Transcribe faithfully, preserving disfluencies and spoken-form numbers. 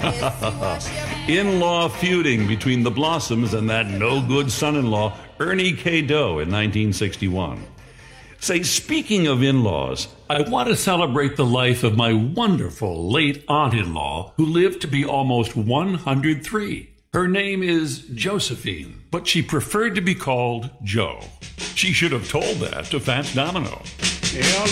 In-law feuding between the Blossoms and that no-good son-in-law, Ernie K. Doe, in nineteen sixty-one. Say, speaking of in-laws, I want to celebrate the life of my wonderful late aunt-in-law who lived to be almost one hundred three. Her name is Josephine, but she preferred to be called Jo. She should have told that to Fats Domino. Yeah.